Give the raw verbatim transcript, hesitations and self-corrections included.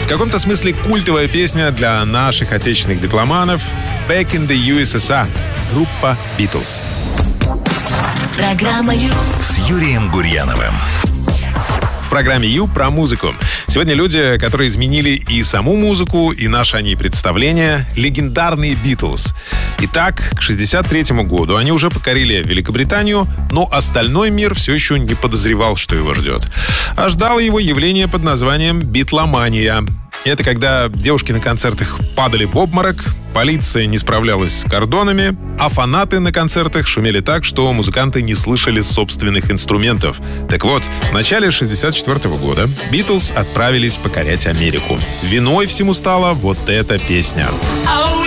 В каком-то смысле культовая песня для наших отечественных битломанов «Back in the ю эс эс ар» группа «Битлз». Программа Ю с Юрием Гурьяновым. В программе «Ю» про музыку. Сегодня люди, которые изменили и саму музыку, и наше о ней представление. Легендарные «Битлз». Итак, к шестьдесят третьему году они уже покорили Великобританию, но остальной мир все еще не подозревал, что его ждет. А ждало его явление под названием «битломания». Это когда девушки на концертах падали в обморок, полиция не справлялась с кордонами, а фанаты на концертах шумели так, что музыканты не слышали собственных инструментов. Так вот, в начале шестьдесят четвёртого года «Битлз» отправились покорять Америку. Виной всему стала вот эта песня.